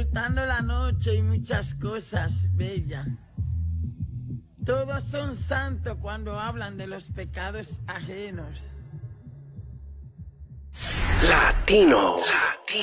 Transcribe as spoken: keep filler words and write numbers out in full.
disfrutando la noche y muchas cosas bellas. Todos son santos cuando hablan de los pecados ajenos. Latino.